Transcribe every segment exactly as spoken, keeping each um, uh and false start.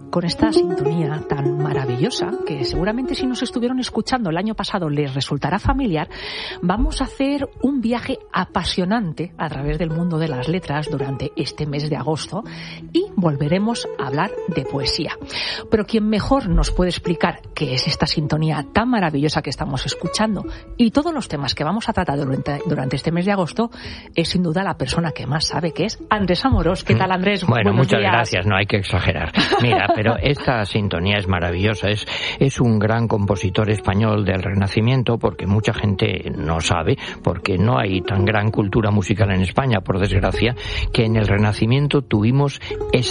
con esta sintonía tan maravillosa, que seguramente si nos estuvieron escuchando el año pasado les resultará familiar, vamos a hacer un viaje apasionante a través del mundo de las letras durante este mes de agosto y volveremos a hablar de poesía. Pero quien mejor nos puede explicar qué es esta sintonía tan maravillosa que estamos escuchando y todos los temas que vamos a tratar durante, durante este mes de agosto es sin duda la persona que más sabe, que es Andrés Amorós. ¿Qué tal, Andrés? Bueno, Buenos muchas días. gracias, no hay que exagerar. Mira, pero esta sintonía es maravillosa, es, es un gran compositor español del Renacimiento, porque mucha gente no sabe, porque no hay tan gran cultura musical en España, por desgracia, que en el Renacimiento tuvimos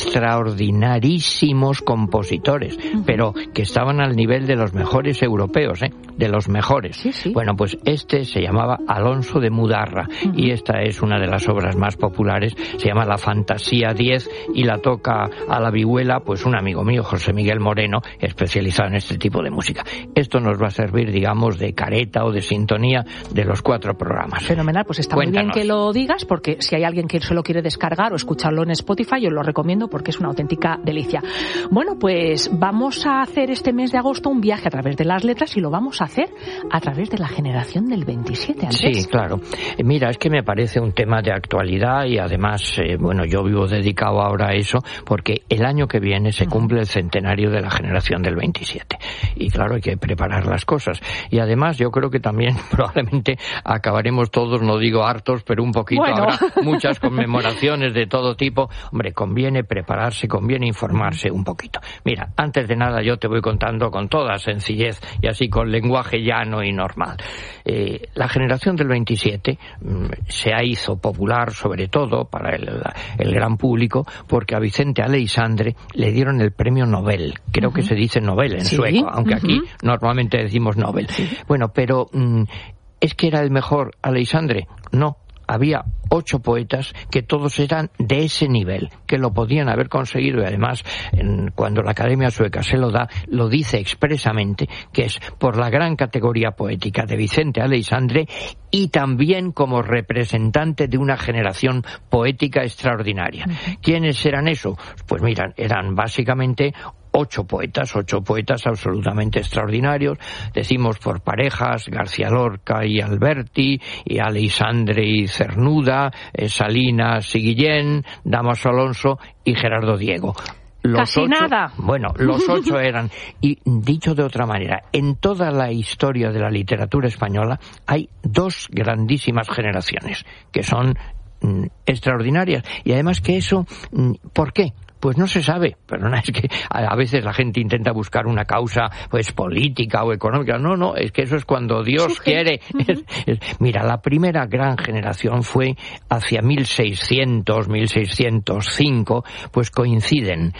extraordinarísimos compositores, uh-huh. pero que estaban al nivel de los mejores europeos, ¿eh? de los mejores. Sí, sí. Bueno, pues este se llamaba Alonso de Mudarra, uh-huh. y esta es una de las obras más populares, se llama La Fantasía diez, y la toca a la vihuela pues un amigo mío, José Miguel Moreno, especializado en este tipo de música. Esto nos va a servir, digamos, de careta o de sintonía de los cuatro programas. Fenomenal, pues está Cuéntanos. Muy bien que lo digas, porque si hay alguien que se lo quiere descargar o escucharlo en Spotify, yo lo recomiendo porque es una auténtica delicia. Bueno, pues vamos a hacer este mes de agosto un viaje a través de las letras y lo vamos a hacer a través de la generación del veintisiete, Andrés. Sí, claro. Mira, es que me parece un tema de actualidad y además, eh, bueno, yo vivo dedicado ahora a eso porque el año que viene se cumple el centenario de la generación del veintisiete. Y claro, hay que preparar las cosas. Y además yo creo que también probablemente acabaremos todos, no digo hartos, pero un poquito, bueno. habrá muchas conmemoraciones de todo tipo. Hombre, conviene prepararse, conviene informarse un poquito. Mira, antes de nada yo te voy contando con toda sencillez y así con lenguaje llano y normal. Eh, la generación del veintisiete mmm, se hizo popular sobre todo para el, el gran público porque a Vicente Aleixandre le dieron el premio Nobel. Creo uh-huh. que se dice Nobel en sí. sueco, aunque uh-huh. aquí normalmente decimos Nobel. Sí. Bueno, pero mmm, ¿es que era el mejor Aleixandre? No. Había ocho poetas que todos eran de ese nivel, que lo podían haber conseguido y además en, cuando la Academia Sueca se lo da, lo dice expresamente, que es por la gran categoría poética de Vicente Aleixandre y también como representante de una generación poética extraordinaria. Uh-huh. ¿Quiénes eran eso? Pues miran, eran básicamente ocho poetas, ocho poetas absolutamente extraordinarios. Decimos por parejas, García Lorca y Alberti, y Aleixandre y Cernuda, eh, Salinas y Guillén, Dámaso Alonso y Gerardo Diego. Los Casi ocho, nada. Bueno, los ocho eran, y dicho de otra manera, en toda la historia de la literatura española hay dos grandísimas generaciones que son mm, extraordinarias. Y además que eso, mm, ¿por qué? Pues no se sabe, pero no, es que a veces la gente intenta buscar una causa pues política o económica. No, no, es que eso es cuando Dios sí, quiere. Uh-huh. Es, es, mira, la primera gran generación fue hacia mil seiscientos, mil seiscientos cinco, pues coinciden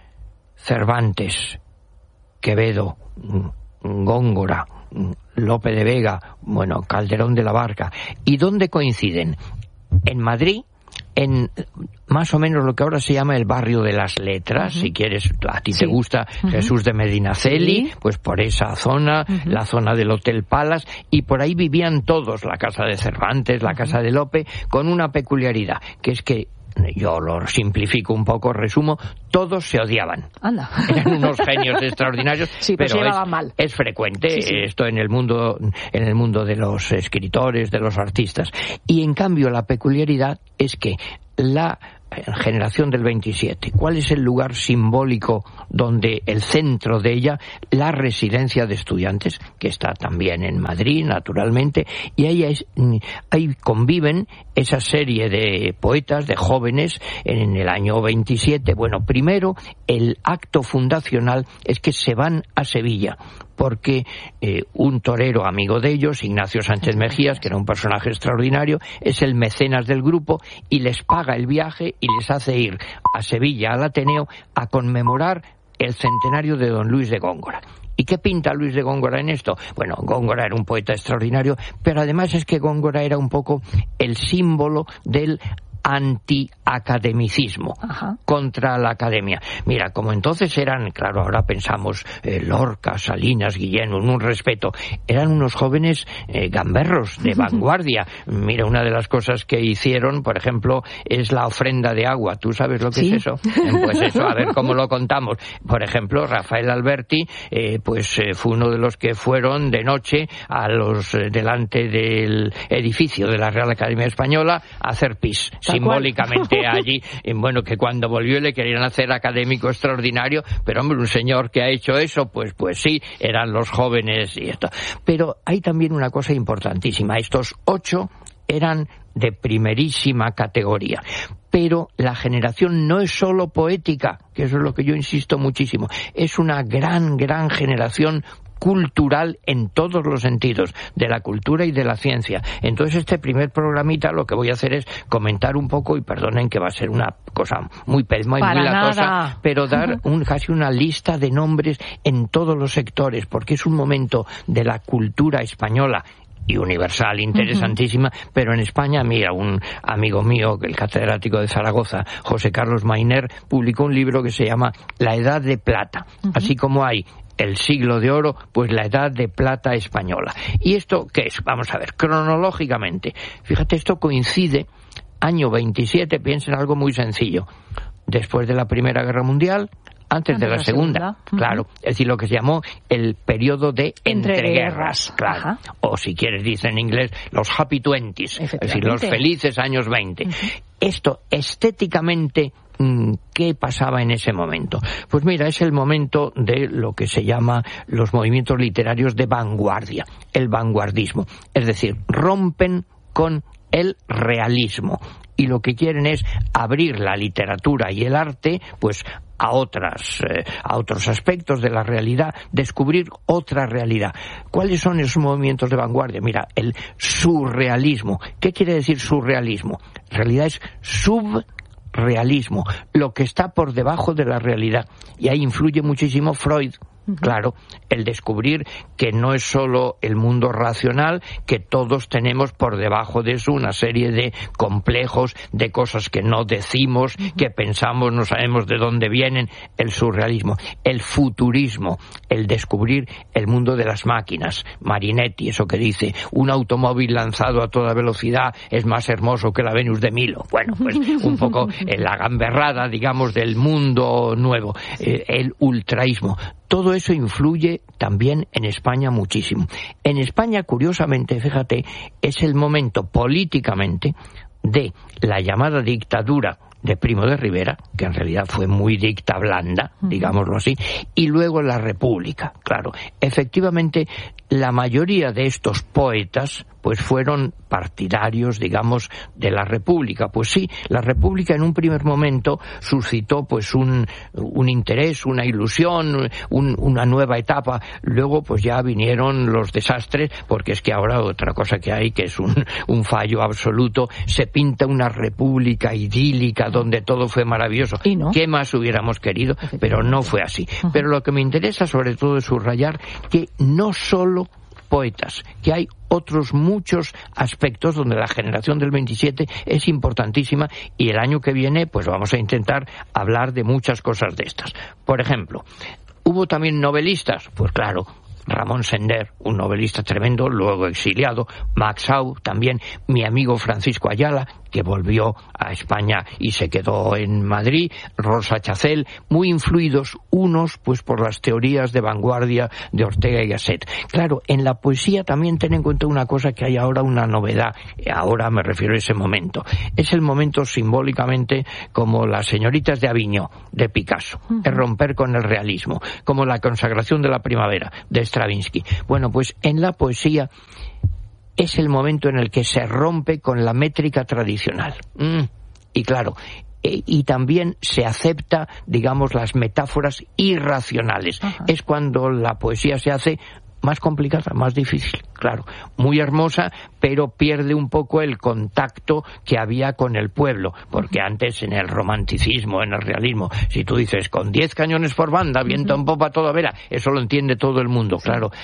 Cervantes, Quevedo, Góngora, Lope de Vega, bueno, Calderón de la Barca. ¿Y dónde coinciden? En Madrid, en más o menos lo que ahora se llama el barrio de las letras. Uh-huh. Si quieres, a ti sí. te gusta uh-huh. Jesús de Medinaceli, sí. pues por esa zona, uh-huh. la zona del Hotel Palace, y por ahí vivían todos, la casa de Cervantes, la uh-huh. casa de Lope, con una peculiaridad, que es que yo lo simplifico un poco, resumo, todos se odiaban. Anda. Eran unos genios extraordinarios, sí, pero, pero es, mal. es frecuente sí, sí. esto en el mundo, en el mundo de los escritores, de los artistas. Y en cambio la peculiaridad es que la generación del veintisiete, ¿cuál es el lugar simbólico donde el centro de ella? La residencia de estudiantes, que está también en Madrid, naturalmente, y ahí, es, ahí conviven esa serie de poetas, de jóvenes, en el año veintisiete. Bueno, primero, el acto fundacional es que se van a Sevilla, porque eh, un torero amigo de ellos, Ignacio Sánchez Mejías, que era un personaje extraordinario, es el mecenas del grupo y les paga el viaje y les hace ir a Sevilla, al Ateneo, a conmemorar el centenario de don Luis de Góngora. ¿Y qué pinta Luis de Góngora en esto? Bueno, Góngora era un poeta extraordinario, pero además es que Góngora era un poco el símbolo del antiacademicismo, Ajá. contra la academia. Mira, como entonces eran, claro, ahora pensamos eh, Lorca, Salinas, Guillén, un respeto, eran unos jóvenes eh, gamberros de vanguardia. Mira, una de las cosas que hicieron, por ejemplo, es la ofrenda de agua. ¿Tú sabes lo que ¿Sí? es eso? Pues eso, a ver cómo lo contamos. Por ejemplo, Rafael Alberti, eh, pues eh, fue uno de los que fueron de noche a los eh, delante del edificio de la Real Academia Española a hacer pis. Simbólicamente allí, bueno, que cuando volvió le querían hacer académico extraordinario, pero hombre, un señor que ha hecho eso, pues pues sí, eran los jóvenes y esto. Pero hay también una cosa importantísima, estos ocho eran de primerísima categoría. Pero la generación no es solo poética, que eso es lo que yo insisto muchísimo, es una gran, gran generación cultural en todos los sentidos, de la cultura y de la ciencia. Entonces este primer programita lo que voy a hacer es comentar un poco, y perdonen que va a ser una cosa muy, muy, muy latosa, pero dar un, casi una lista de nombres en todos los sectores, porque es un momento de la cultura española y universal, interesantísima, uh-huh. pero en España, mira, un amigo mío, el catedrático de Zaragoza, José Carlos Mainer, publicó un libro que se llama La Edad de Plata, uh-huh. así como hay el siglo de oro, pues la edad de plata española. ¿Y esto qué es? Vamos a ver, cronológicamente. Fíjate, esto coincide, año veintisiete, piensen algo muy sencillo. Después de la Primera Guerra Mundial, antes, antes de la, la Segunda, segunda. Uh-huh. claro. Es decir, lo que se llamó el periodo de entreguerras, claro. Ajá. O si quieres, dice en inglés, los happy twenties, es decir, los felices años veinte. Uh-huh. Esto, estéticamente, ¿qué pasaba en ese momento? Pues mira, es el momento de lo que se llama los movimientos literarios de vanguardia, el vanguardismo. Es decir, rompen con el realismo y lo que quieren es abrir la literatura y el arte, pues a otras, eh, a otros aspectos de la realidad, descubrir otra realidad. ¿Cuáles son esos movimientos de vanguardia? Mira, el surrealismo. ¿Qué quiere decir surrealismo? En realidad es sub realismo, lo que está por debajo de la realidad. Y ahí influye muchísimo Freud. Claro, el descubrir que no es solo el mundo racional, que todos tenemos por debajo de eso una serie de complejos, de cosas que no decimos, uh-huh. que pensamos, no sabemos de dónde vienen, el surrealismo, el futurismo, el descubrir el mundo de las máquinas. Marinetti, eso que dice, un automóvil lanzado a toda velocidad es más hermoso que la Venus de Milo. Bueno, pues un poco en la gamberrada, digamos, del mundo nuevo, eh, el ultraísmo. Todo eso influye también en España muchísimo. En España, curiosamente, fíjate, es el momento políticamente de la llamada dictadura de Primo de Rivera, que en realidad fue muy dicta blanda, digámoslo así, y luego la República. Claro, efectivamente, la mayoría de estos poetas pues fueron partidarios, digamos, de la República. Pues sí, la República en un primer momento suscitó pues un, un interés, una ilusión, un, una nueva etapa. Luego pues ya vinieron los desastres, porque es que ahora otra cosa que hay, que es un, un fallo absoluto, se pinta una república idílica donde todo fue maravilloso. ¿Y no? ¿Qué más hubiéramos querido? Pero no fue así. Uh-huh. Pero lo que me interesa sobre todo es subrayar que no solo poetas, que hay otros muchos aspectos donde la generación del veintisiete es importantísima, y el año que viene pues vamos a intentar hablar de muchas cosas de estas. Por ejemplo, ¿hubo también novelistas? Pues claro, Ramón Sender, un novelista tremendo, luego exiliado, Max Au también, mi amigo Francisco Ayala, que volvió a España y se quedó en Madrid, Rosa Chacel, muy influidos unos pues por las teorías de vanguardia de Ortega y Gasset. Claro, en la poesía también ten en cuenta una cosa, que hay ahora una novedad, ahora me refiero a ese momento. Es el momento simbólicamente como las señoritas de Aviñó, de Picasso, uh-huh. es romper con el realismo, como la consagración de la primavera, de Stravinsky. Bueno, pues en la poesía es el momento en el que se rompe con la métrica tradicional. Mm. Y claro, e, y también se acepta, digamos, las metáforas irracionales. Ajá. Es cuando la poesía se hace más complicada, más difícil, claro, muy hermosa, pero pierde un poco el contacto que había con el pueblo, porque antes en el romanticismo, en el realismo, si tú dices con diez cañones por banda, viento en popa toda vela, eso lo entiende todo el mundo, claro.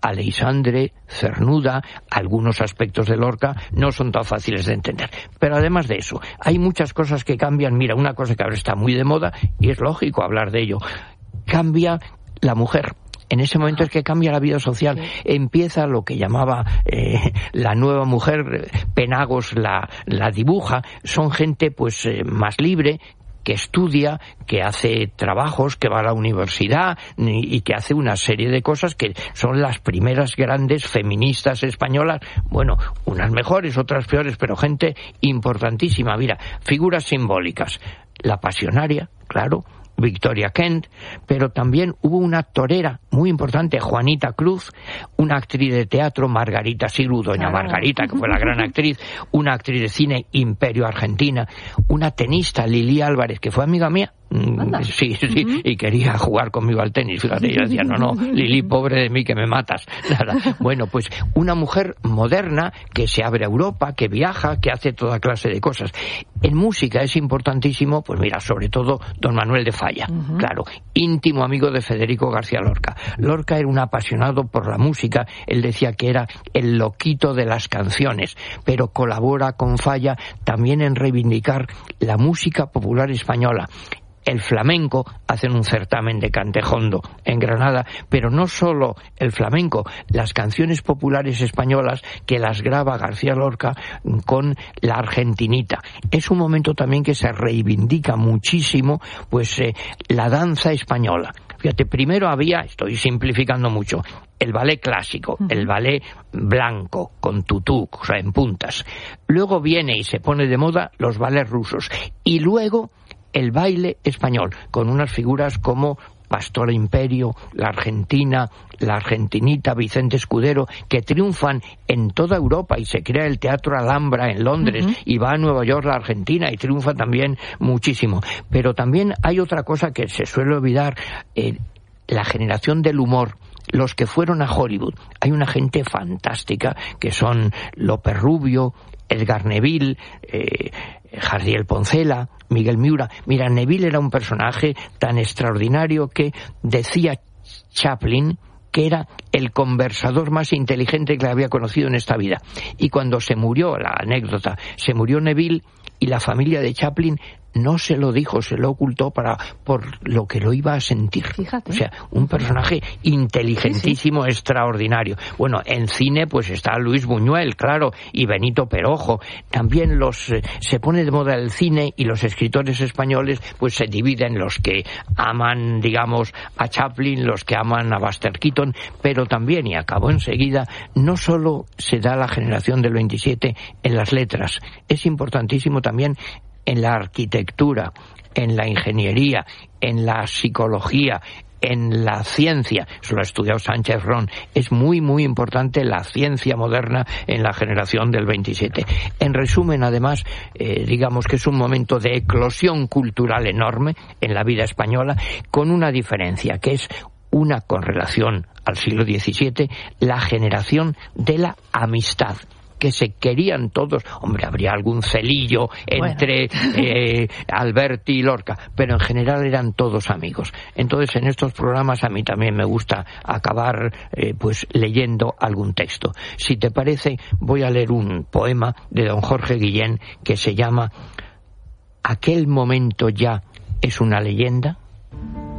Aleixandre, Cernuda, algunos aspectos de Lorca no son tan fáciles de entender. Pero además de eso, hay muchas cosas que cambian. Mira, una cosa que ahora está muy de moda, y es lógico hablar de ello, cambia la mujer. En ese momento es que cambia la vida social. Sí. Empieza lo que llamaba eh, la nueva mujer, Penagos la, la dibuja, son gente pues eh, más libre, que estudia, que hace trabajos, que va a la universidad y que hace una serie de cosas que son las primeras grandes feministas españolas, bueno, unas mejores, otras peores, pero gente importantísima. Mira, figuras simbólicas, la pasionaria, claro, Victoria Kent, pero también hubo una torera muy importante, Juanita Cruz, una actriz de teatro, Margarita Siru, doña Margarita, que fue la gran actriz, una actriz de cine, Imperio Argentina, una tenista, Lili Álvarez, que fue amiga mía. Anda. Sí, sí, uh-huh. Y quería jugar conmigo al tenis, fíjate, yo decía, no, no, Lili, pobre de mí, que me matas. Nada. Bueno, pues una mujer moderna que se abre a Europa, que viaja, que hace toda clase de cosas. En música es importantísimo, pues mira, sobre todo don Manuel de Falla, uh-huh. Claro, íntimo amigo de Federico García Lorca. Lorca era un apasionado por la música, él decía que era el loquito de las canciones, pero colabora con Falla también en reivindicar la música popular española. El flamenco, hacen un certamen de cantejondo en Granada, pero no solo el flamenco, las canciones populares españolas que las graba García Lorca con la argentinita. Es un momento también que se reivindica muchísimo pues eh, la danza española. Fíjate, primero había, estoy simplificando mucho, el ballet clásico, uh-huh. El ballet blanco, con tutú, o sea, en puntas. Luego viene y se pone de moda los ballets rusos. Y luego el baile español, con unas figuras como Pastora Imperio, la Argentina, la Argentinita, Vicente Escudero, que triunfan en toda Europa y se crea el Teatro Alhambra en Londres, uh-huh. Y va a Nueva York la Argentina y triunfa también muchísimo. Pero también hay otra cosa que se suele olvidar, eh, la generación del humor. Los que fueron a Hollywood, hay una gente fantástica que son López Rubio, Edgar Neville, eh, Jardiel Poncela, Miguel Miura. Mira, Neville era un personaje tan extraordinario que decía Chaplin que era el conversador más inteligente que le había conocido en esta vida. Y cuando se murió, la anécdota, se murió Neville y la familia de Chaplin no se lo dijo, se lo ocultó para por lo que lo iba a sentir. Fíjate. O sea, un personaje inteligentísimo, sí, sí. Extraordinario. Bueno, en cine pues está Luis Buñuel, claro, y Benito Perojo. También los eh, se pone de moda el cine y los escritores españoles pues se dividen, los que aman, digamos, a Chaplin, los que aman a Buster Keaton, pero también, y acabo enseguida, no solo se da la generación del veintisiete en las letras, es importantísimo también en la arquitectura, en la ingeniería, en la psicología, en la ciencia. Eso lo ha estudiado Sánchez Ron. Es muy, muy importante la ciencia moderna en la generación del veintisiete. En resumen, además, eh, digamos que es un momento de eclosión cultural enorme en la vida española, con una diferencia, que es una con relación al siglo diecisiete, la generación de la amistad, que se querían todos. Hombre, habría algún celillo entre bueno. eh, Alberti y Lorca, pero en general eran todos amigos. Entonces, en estos programas a mí también me gusta acabar eh, pues leyendo algún texto. Si te parece, voy a leer un poema de don Jorge Guillén que se llama ¿Aquel momento ya es una leyenda?